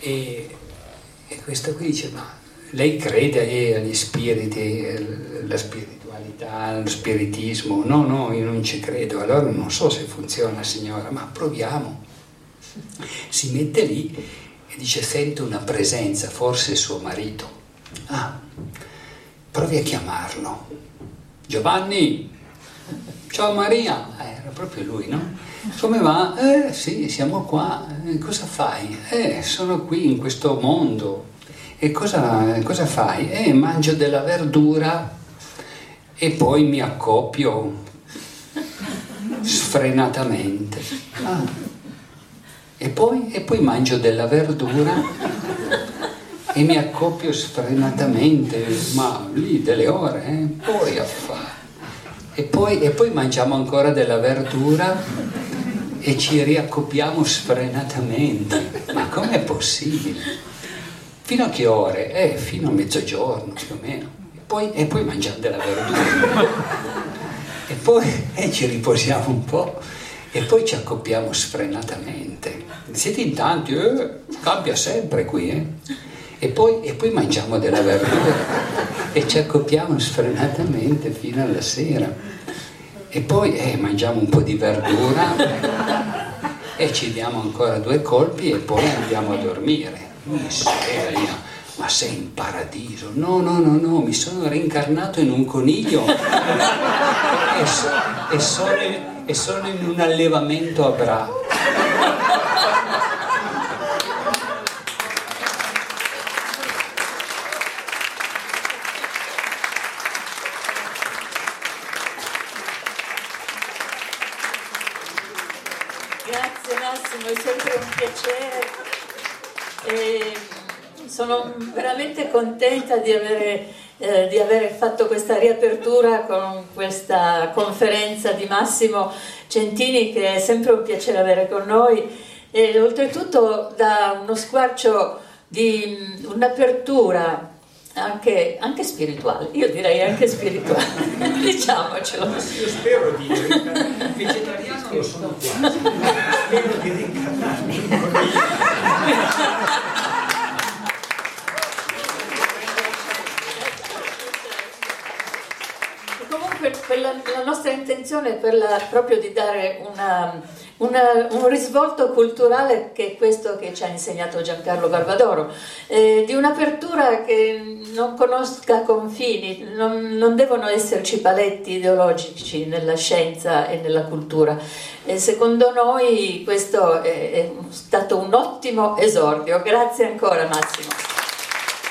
E questo qui dice, ma lei crede agli spiriti, alla spiritualità, allo spiritismo? No, no, io non ci credo. Allora non so se funziona, signora, ma proviamo. Si mette lì e dice, sento una presenza, forse è suo marito. Ah, provi a chiamarlo. Giovanni, ciao Maria. Era proprio lui, no? Come va? Sì, siamo qua. Cosa fai? Sono qui in questo mondo. E cosa fai? Mangio della verdura e poi mi accoppio sfrenatamente. Ah. E poi mangio della verdura e mi accoppio sfrenatamente, ma lì delle ore, poi affare. E poi mangiamo ancora della verdura e ci riaccoppiamo sfrenatamente. Ma com'è possibile? Fino a che ore? Fino a mezzogiorno più o meno. E poi mangiamo della verdura. E poi ci riposiamo un po'. E poi ci accoppiamo sfrenatamente. Siete in tanti? Cambia sempre qui, E poi mangiamo della verdura e ci accoppiamo sfrenatamente fino alla sera. E poi mangiamo un po' di verdura e ci diamo ancora 2 colpi e poi andiamo a dormire. Miseria, ma sei in paradiso? No, mi sono reincarnato in un coniglio e sono in un allevamento a Bra. Grazie Massimo, è sempre un piacere. Sono veramente contenta di avere fatto questa riapertura con questa conferenza di Massimo Centini, che è sempre un piacere avere con noi, e oltretutto dà uno squarcio di un'apertura anche spirituale, io direi anche spirituale, diciamocelo. Io spero di reincarnare, vegetariano lo sono quasi, spero di reincarnarmi. Comunque la nostra intenzione è quella proprio di dare un risvolto culturale, che è questo che ci ha insegnato Giancarlo Barbadoro, di un'apertura che non conosca confini. Non devono esserci paletti ideologici nella scienza e nella cultura, e secondo noi questo è stato un ottimo esordio. Grazie ancora Massimo.